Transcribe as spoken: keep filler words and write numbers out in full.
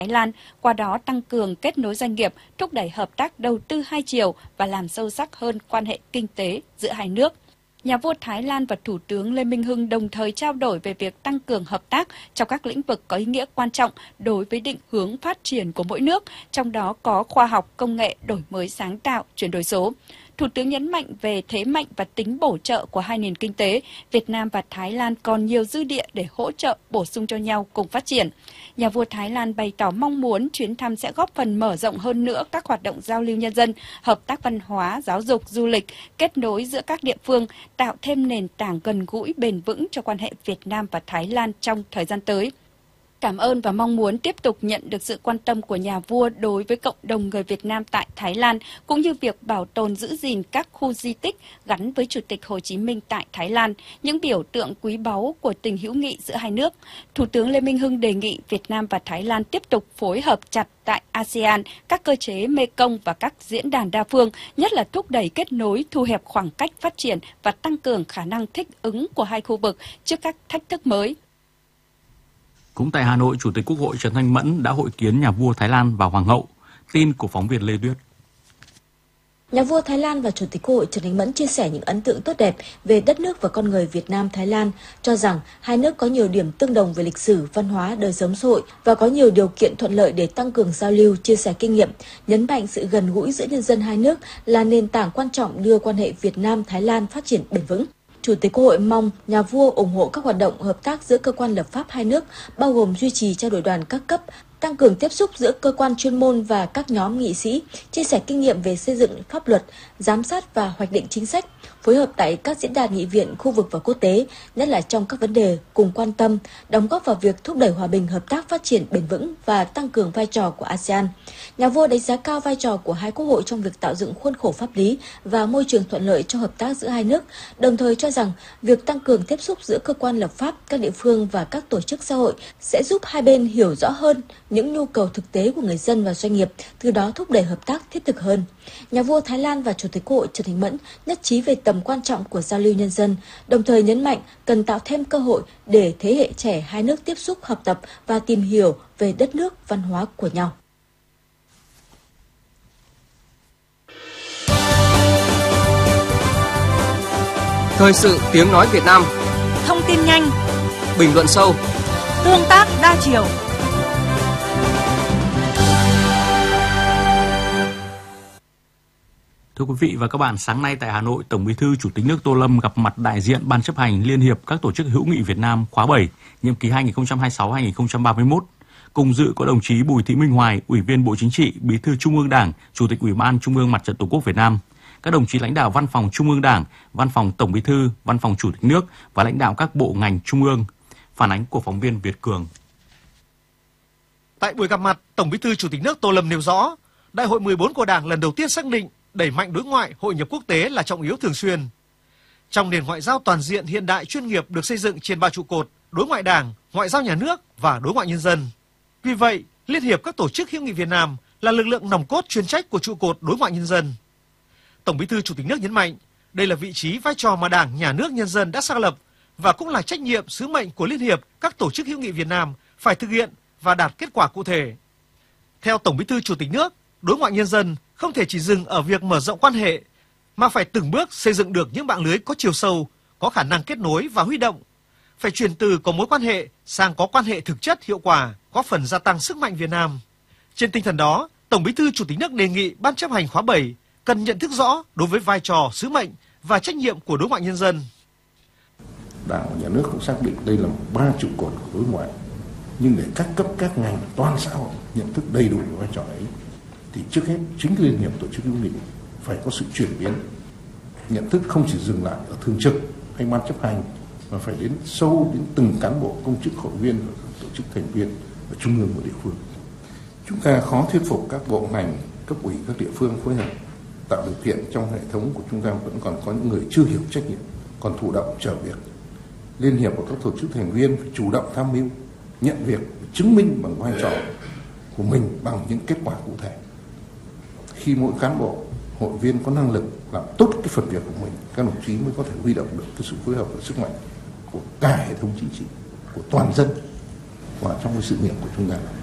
Thái Lan, qua đó tăng cường kết nối doanh nghiệp, thúc đẩy hợp tác đầu tư hai chiều và làm sâu sắc hơn quan hệ kinh tế giữa hai nước. Nhà vua Thái Lan và Thủ tướng Lê Minh Hưng đồng thời trao đổi về việc tăng cường hợp tác trong các lĩnh vực có ý nghĩa quan trọng đối với định hướng phát triển của mỗi nước, trong đó có khoa học, công nghệ, đổi mới sáng tạo, chuyển đổi số. Thủ tướng nhấn mạnh về thế mạnh và tính bổ trợ của hai nền kinh tế, Việt Nam và Thái Lan còn nhiều dư địa để hỗ trợ, bổ sung cho nhau cùng phát triển. Nhà vua Thái Lan bày tỏ mong muốn chuyến thăm sẽ góp phần mở rộng hơn nữa các hoạt động giao lưu nhân dân, hợp tác văn hóa, giáo dục, du lịch, kết nối giữa các địa phương, tạo thêm nền tảng gần gũi, bền vững cho quan hệ Việt Nam và Thái Lan trong thời gian tới. Cảm ơn và mong muốn tiếp tục nhận được sự quan tâm của nhà vua đối với cộng đồng người Việt Nam tại Thái Lan, cũng như việc bảo tồn giữ gìn các khu di tích gắn với Chủ tịch Hồ Chí Minh tại Thái Lan, những biểu tượng quý báu của tình hữu nghị giữa hai nước. Thủ tướng Lê Minh Hưng đề nghị Việt Nam và Thái Lan tiếp tục phối hợp chặt tại a sê an, các cơ chế Mekong và các diễn đàn đa phương, nhất là thúc đẩy kết nối, thu hẹp khoảng cách phát triển và tăng cường khả năng thích ứng của hai khu vực trước các thách thức mới. Cũng tại Hà Nội, Chủ tịch Quốc hội Trần Thanh Mẫn đã hội kiến nhà vua Thái Lan và Hoàng hậu. Tin của phóng viên Lê Tuyết. Nhà vua Thái Lan và Chủ tịch Quốc hội Trần Thanh Mẫn chia sẻ những ấn tượng tốt đẹp về đất nước và con người Việt Nam-Thái Lan, cho rằng hai nước có nhiều điểm tương đồng về lịch sử, văn hóa, đời sống xã hội và có nhiều điều kiện thuận lợi để tăng cường giao lưu, chia sẻ kinh nghiệm, nhấn mạnh sự gần gũi giữa nhân dân hai nước là nền tảng quan trọng đưa quan hệ Việt Nam-Thái Lan phát triển bền vững. Chủ tịch Quốc hội mong nhà vua ủng hộ các hoạt động hợp tác giữa cơ quan lập pháp hai nước, bao gồm duy trì trao đổi đoàn các cấp, tăng cường tiếp xúc giữa cơ quan chuyên môn và các nhóm nghị sĩ, chia sẻ kinh nghiệm về xây dựng pháp luật, giám sát và hoạch định chính sách, phối hợp tại các diễn đàn nghị viện khu vực và quốc tế, nhất là trong các vấn đề cùng quan tâm, đóng góp vào việc thúc đẩy hòa bình, hợp tác phát triển bền vững và tăng cường vai trò của a sê an. Nhà vua đánh giá cao vai trò của hai quốc hội trong việc tạo dựng khuôn khổ pháp lý và môi trường thuận lợi cho hợp tác giữa hai nước, đồng thời cho rằng việc tăng cường tiếp xúc giữa cơ quan lập pháp, các địa phương và các tổ chức xã hội sẽ giúp hai bên hiểu rõ hơn những nhu cầu thực tế của người dân và doanh nghiệp, từ đó thúc đẩy hợp tác thiết thực hơn. Nhà vua Thái Lan và Chủ tịch Quốc hội Trần Thanh Mẫn nhất trí về tầm quan trọng của giao lưu nhân dân, đồng thời nhấn mạnh cần tạo thêm cơ hội để thế hệ trẻ hai nước tiếp xúc, học tập và tìm hiểu về đất nước, văn hóa của nhau. Thời sự tiếng nói Việt Nam. Thông tin nhanh, bình luận sâu, tương tác đa chiều. Thưa quý vị và các bạn, sáng nay tại Hà Nội, Tổng Bí thư Chủ tịch nước Tô Lâm gặp mặt đại diện Ban chấp hành Liên hiệp các tổ chức hữu nghị Việt Nam khóa bảy, nhiệm kỳ hai nghìn không trăm hai mươi sáu đến hai nghìn không trăm ba mươi mốt. Cùng dự có đồng chí Bùi Thị Minh Hoài, Ủy viên Bộ Chính trị, Bí thư Trung ương Đảng, Chủ tịch Ủy ban Trung ương Mặt trận Tổ quốc Việt Nam, các đồng chí lãnh đạo Văn phòng Trung ương Đảng, Văn phòng Tổng Bí thư, Văn phòng Chủ tịch nước và lãnh đạo các bộ ngành trung ương. Phản ánh của phóng viên Việt Cường. Tại buổi gặp mặt, Tổng Bí thư Chủ tịch nước Tô Lâm nêu rõ, Đại hội mười bốn của Đảng lần đầu tiên xác định đẩy mạnh đối ngoại, hội nhập quốc tế là trọng yếu thường xuyên. Trong nền ngoại giao toàn diện hiện đại chuyên nghiệp được xây dựng trên ba trụ cột: đối ngoại Đảng, ngoại giao nhà nước và đối ngoại nhân dân. Vì vậy, Liên hiệp các tổ chức hữu nghị Việt Nam là lực lượng nòng cốt chuyên trách của trụ cột đối ngoại nhân dân. Tổng Bí thư Chủ tịch nước nhấn mạnh, đây là vị trí vai trò mà Đảng, Nhà nước, nhân dân đã xác lập và cũng là trách nhiệm, sứ mệnh của Liên hiệp các tổ chức hữu nghị Việt Nam phải thực hiện và đạt kết quả cụ thể. Theo Tổng Bí thư Chủ tịch nước, đối ngoại nhân dân không thể chỉ dừng ở việc mở rộng quan hệ, mà phải từng bước xây dựng được những mạng lưới có chiều sâu, có khả năng kết nối và huy động. Phải chuyển từ có mối quan hệ sang có quan hệ thực chất hiệu quả, góp phần gia tăng sức mạnh Việt Nam. Trên tinh thần đó, Tổng Bí thư Chủ tịch nước đề nghị Ban chấp hành khóa bảy cần nhận thức rõ đối với vai trò, sứ mệnh và trách nhiệm của đối ngoại nhân dân. Đảng và Nhà nước cũng xác định đây là ba trụ cột của đối ngoại, nhưng để các cấp các ngành toàn xã hội nhận thức đầy đủ vai trò ấy, thì trước hết chính Liên hiệp tổ chức hữu nghị phải có sự chuyển biến, nhận thức không chỉ dừng lại ở thường trực hay ban chấp hành, mà phải đến sâu đến từng cán bộ, công chức, hội viên và tổ chức thành viên ở trung ương và địa phương. Chúng ta khó thuyết phục các bộ ngành, cấp ủy các địa phương phối hợp, tạo điều kiện trong hệ thống của chúng ta vẫn còn có những người chưa hiểu trách nhiệm, còn thụ động trở việc. Liên hiệp và các tổ chức thành viên phải chủ động tham mưu, nhận việc, chứng minh bằng vai trò của mình bằng những kết quả cụ thể. Khi mỗi cán bộ, hội viên có năng lực làm tốt cái phần việc của mình, các đồng chí mới có thể huy động được cái sự phối hợp và sức mạnh của cả hệ thống chính trị, của toàn dân và trong cái sự nghiệp của chúng ta.